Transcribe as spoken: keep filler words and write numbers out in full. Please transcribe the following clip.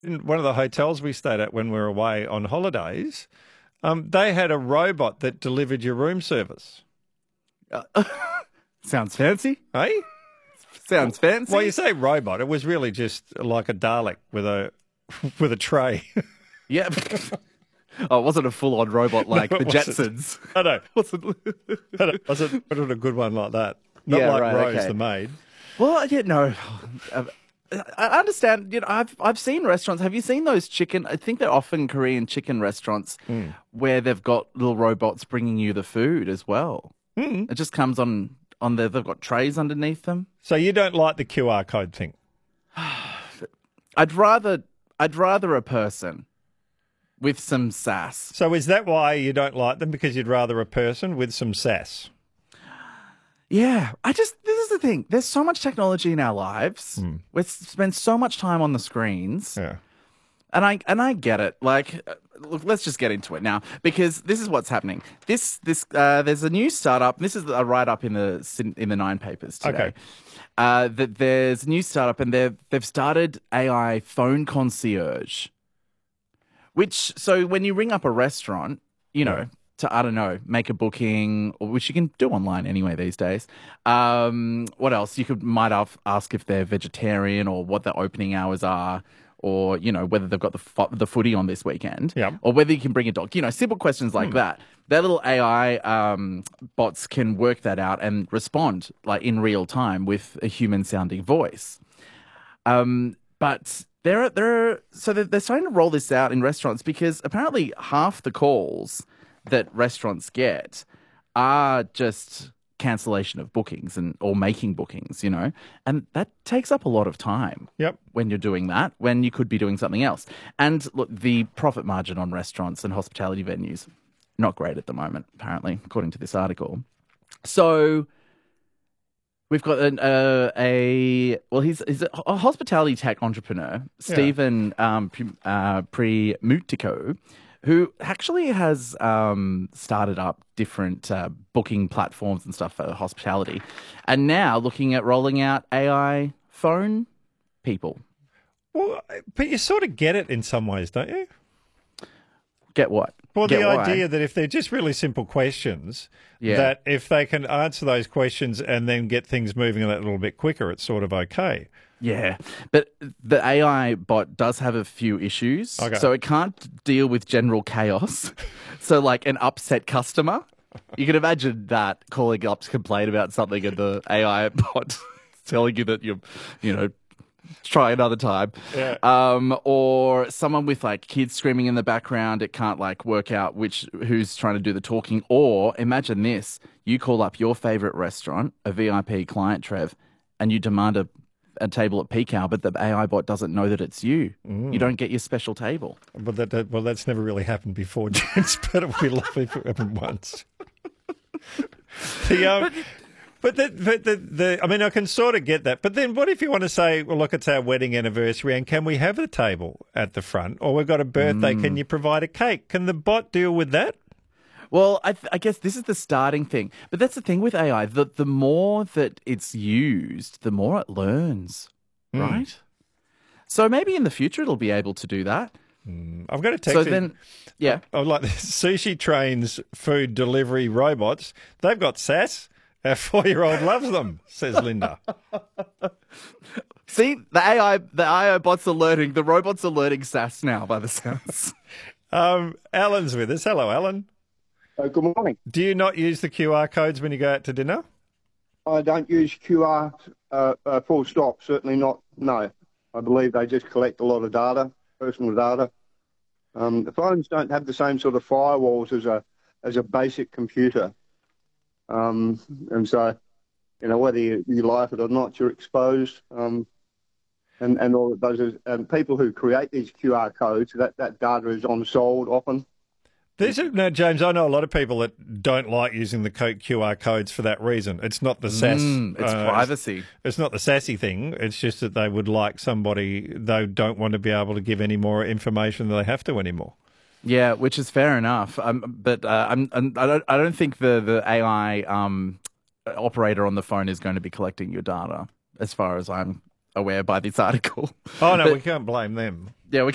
in one of the hotels we stayed at when we were away on holidays, um, they had a robot that delivered your room service. Uh, sounds fancy. Hey? Sounds fancy. Well, you say robot. It was really just like a Dalek with a with a tray. Yeah. Oh, it wasn't a full-on robot like No, the it wasn't. Jetsons. I know. Wasn't... I know. Wasn't, wasn't a good one like that. Not Yeah, like right, Rose okay. the maid. Well, yeah, no. I understand. You know, I've I've seen restaurants. Have you seen those chicken? I think they're often Korean chicken restaurants Mm. where they've got little robots bringing you the food as well. Mm. It just comes on on there. They've got trays underneath them. So you don't like the Q R code thing? I'd rather I'd rather a person with some sass. So is that why you don't like them? Because you'd rather a person with some sass? Yeah, I just, this is the thing. There's so much technology in our lives. Mm. We spend so much time on the screens. Yeah. And I and I get it. Like, uh, look, let's just get into it now because this is what's happening. This this uh, there's a new startup. This is a write up in the in the Nine papers today. Okay. Uh, that there's a new startup and they've they've started A I phone concierge. Which so when you ring up a restaurant, you know. Yeah. To, I don't know, make a booking, or which you can do online anyway these days. Um, what else? You could might af- ask if they're vegetarian or what their opening hours are, or you know whether they've got the fo- the footy on this weekend, Yeah. or whether you can bring a dog. You know, simple questions like that. Their little A I um, bots can work that out and respond like in real time with a human sounding voice. Um, but they're they're so they're, they're starting to roll this out in restaurants because apparently half the calls that restaurants get are just cancellation of bookings and or making bookings, you know, and that takes up a lot of time. Yep. When you're doing that, when you could be doing something else. And look, the profit margin on restaurants and hospitality venues not great at the moment, apparently, according to this article. So we've got an, uh, a well, he's he's a hospitality tech entrepreneur, Stephen um, P- uh, Primutico, who actually has um, started up different uh, booking platforms and stuff for hospitality, and now looking at rolling out A I phone people. Well, but you sort of get it in some ways, don't you? Get what? Well, Get the why? idea that if they're just really simple questions, Yeah. that if they can answer those questions and then get things moving a little bit quicker, it's sort of okay. Yeah, but the A I bot does have a few issues. Okay. So it can't deal with general chaos. So like an upset customer, you can imagine that calling up to complain about something and the A I bot telling you that you're, you know, try another time. Yeah. Um, or someone with like kids screaming in the background, it can't like work out which who's trying to do the talking. Or imagine this, you call up your favorite restaurant, a V I P client, Trev, and you demand a a table at peak hour, but the A I bot doesn't know that it's you. Mm. You don't get your special table. But that, that well, that's never really happened before, James. But it would be lovely if it happened once. the, um, but the, but the, the, I mean, I can sort of get that. But then, what if you want to say, well, look, it's our wedding anniversary, and can we have a table at the front? Or we've got a birthday. Mm. Can you provide a cake? Can the bot deal with that? Well, I, th- I guess this is the starting thing. But that's the thing with A I. The, the more that it's used, the more it learns, Mm. right? So maybe in the future it'll be able to do that. Mm. I've got a text. So in- then, yeah. I like this. Sushi Trains food delivery robots. They've got sass. Our four-year-old loves them, says Linda. See, the A I, the A I bots are learning. The robots are learning sass now, by the sounds. Um, Alan's with us. Hello, Alan. Uh, good morning. Do you not use the Q R codes when you go out to dinner? I don't use Q R uh, uh, full stop, certainly not, no. I believe they just collect a lot of data, personal data. Um, the phones don't have the same sort of firewalls as a as a basic computer. Um, and so, you know, whether you, you like it or not, you're exposed. Um, and, and all of those, is, and people who create these Q R codes, that, that data is on sold often. There's a, no, James, I know a lot of people that don't like using the co- Q R codes for that reason. It's not the sass. Mm, it's uh, privacy. It's, it's not the sassy thing. It's just that they would like somebody, they don't want to be able to give any more information than they have to anymore. Yeah, which is fair enough. Um, but uh, I'm, I'm, I don't, I don't think the the A I um, operator on the phone is going to be collecting your data, as far as I'm aware by this article. Oh no, But- we can't blame them. Yeah, we